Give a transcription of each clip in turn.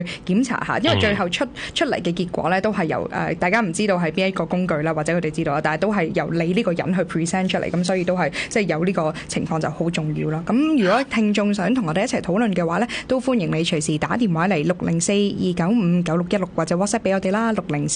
檢查下，因為最後出嚟嘅結果咧，都係由大家唔知道係邊一個工具啦，或者佢哋知道啦，但係都係由你呢個人去 present 出嚟，咁所以都係即係有呢個情況就好重要啦。咁如果聽眾想同我哋一齊討論嘅話咧，都歡迎你隨時打電話嚟604-295-9616或者 WhatsApp 俾我哋啦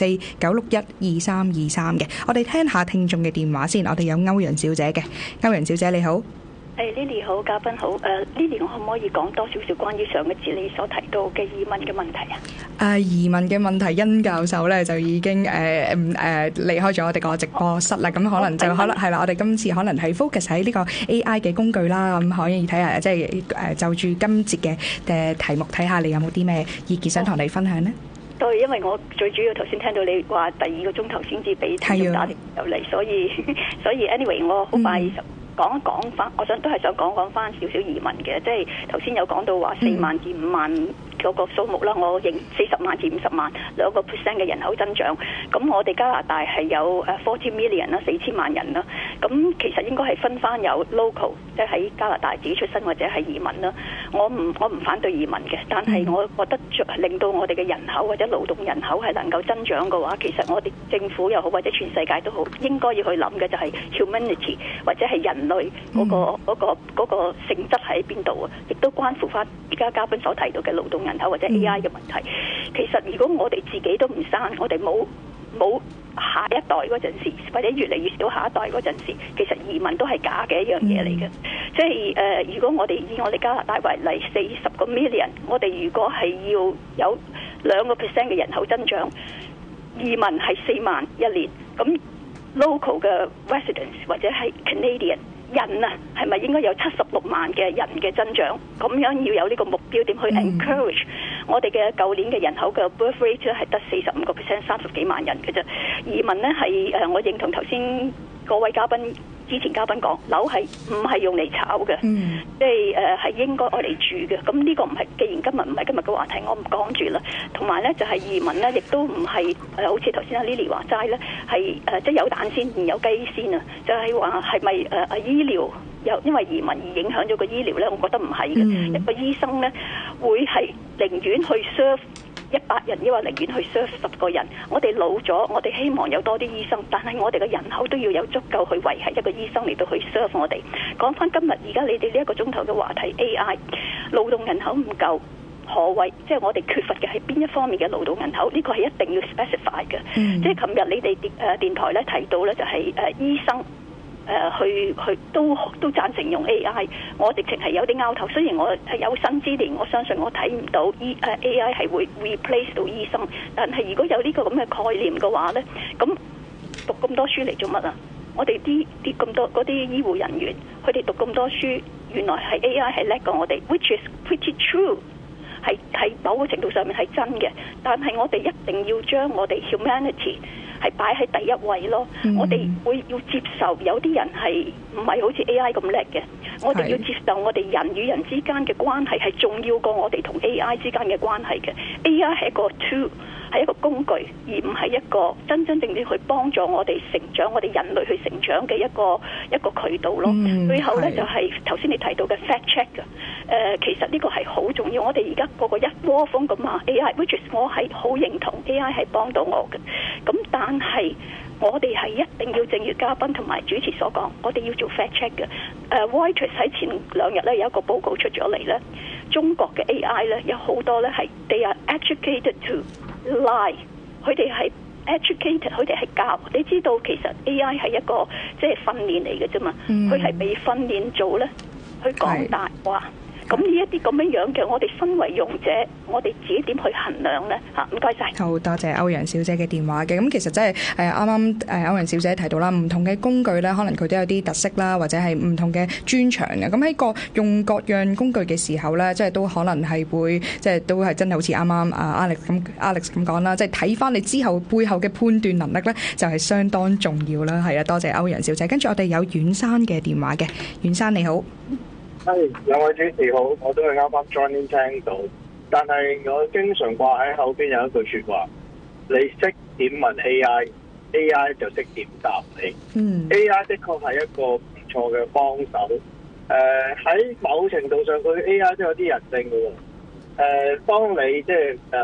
，604-961-2323嘅。我哋聽下聽眾嘅電話先，我哋有歐陽小姐嘅，歐陽小姐你好。 Lily 好，嘉賓好。Lily 我可唔可以講多少少關於上一節你所提到嘅移民嘅問題啊？ 移民嘅問題，殷教授咧就已經離開咗我哋個直播室啦。咁可能係啦，我哋今次可能係 focus 喺呢個 AI 嘅工具啦。咁可以睇下，即係就住今節嘅題目，睇下你有冇啲咩意見想同你分享呢？ 對，因為我最主要頭先聽到你話第2個鐘頭先至俾聽眾打電入嚟，所以 anyway 我好快講一講翻，我都係想講翻少少移民嘅，即係頭先有講到話4萬至5萬嗰個數目啦，我認40萬至50萬2% 嘅人口增長。咁我哋加拿大係有40 million 啦，4000萬人啦。咁其實應該係分翻有 local， 即係喺加拿大自己出生或者係移民啦。我唔反對移民嘅，但係我覺得令到我哋嘅人口或者勞動人口係能夠增長嘅話，其實我哋政府又好或者全世界都好，應該要去諗嘅就係 humanity 或者係人類嗰個性質喺邊度啊？亦都關乎翻而家嘉賓所提到嘅勞動人口或者 AI 嘅問題。其實如果我哋自己都唔生，我哋冇下一代嗰陣時，或者越嚟越少下一代嗰陣時，其實移民都係假嘅一樣嘢嚟嘅。即係如果我哋以我哋加拿大為例，40個 million， 我哋如果係要有2% 嘅人口增長，移民係4萬一年，咁 local 嘅 residents 或者係 Canadian 人啊，係咪應該有76萬嘅人嘅增長？咁樣要有呢個目標，點去 encourage 我哋嘅舊年嘅人口嘅 birth rate 咧係得45%， 30幾萬人嘅啫。移民呢係我認同頭先各位嘉賓之前嘉賓講，樓係唔係用嚟炒嘅，即係係應該愛嚟住嘅。咁呢個唔係，既然今日唔係今日嘅話題，我唔講住啦。同埋咧就係移民咧，亦都唔係好似頭先阿 Lily 話齋咧，係即係有蛋先唔有雞先啊！就係話係咪醫療又因為移民而影響咗個醫療咧？我覺得唔係嘅。一個醫生咧會係寧願去 serve 100人，抑或寧願去 serve 10個人。我哋老咗，我哋希望有多啲醫生，但係我哋嘅人口都要有足夠去維繫一個醫生嚟到去 serve 我哋。講翻今日而家你哋呢1個鐘頭嘅話題 AI， 勞動人口唔夠，何謂即係我哋缺乏嘅係邊一方面嘅勞動人口？呢個係一定要 specify 嘅。即係琴日你哋電台咧提到咧就係醫生。去都贊成用 AI， 我直情係有啲拗頭。雖然我係有生之年，我相信我睇唔到AI 係會 replace 到醫生，但係如果有呢個咁嘅概念嘅話呢，咁讀咁多書嚟做乜啊？我哋啲咁多嗰啲醫護人員，佢哋讀咁多書，原來係 AI 係叻過我哋 ，which is pretty true， 係某個程度上面係真嘅。但係我哋一定要將我哋 humanity係擺喺第一位咯。我哋會要接受有啲人係唔係好似 AI 咁叻嘅，我哋要接受我哋人與人之間嘅關係係重要過我哋同 AI 之間嘅關係嘅。AI 係一個 tool， 係一個工具，而唔係一個真正去幫助我哋成長，我哋人類去成長嘅一個渠道咯。最後咧就係頭先你提到嘅 fact check 嘅，其實呢個係好重要。我哋而家個個一窩蜂咁話 AI，which is 我係好認同 AI 係幫到我嘅。咁但係我哋係一定要正如嘉賓同埋主持所講，我哋要做 fact check 嘅。Reuters 喺前2日咧有一個報告出咗嚟咧，中國嘅 AI 咧有好多咧係 they are educated to lie， 佢哋係 educated， 佢哋係教。你知道其實 AI 係一個即係訓練嚟嘅啫嘛，佢係被訓練做咧去講大話。咁呢一啲咁樣嘅，我哋身為用者，我哋自己點去衡量呢？嚇，唔該晒。 好多謝歐陽小姐嘅電話嘅。咁其實真係啱啱歐陽小姐提到啦，唔同嘅工具咧，可能佢都有啲特色啦，或者係唔同嘅專長嘅。咁喺用各樣工具嘅時候咧，即係都可能係會，即係都係真係好似啱啱Alex 咁講啦，即係睇翻你之後背後嘅判斷能力咧，就係相當重要啦。係啊，多謝歐陽小姐。跟住我哋有阮生嘅電話嘅，阮生你好。 兩位主持好，我都係啱啱 join in 聽到，但係我經常掛喺後邊有一句說話，你識點問 AI 就識點答你。AI 的確係一個唔錯嘅幫手，喺某程度上佢 AI 都有啲人性嘅喎。 當你即係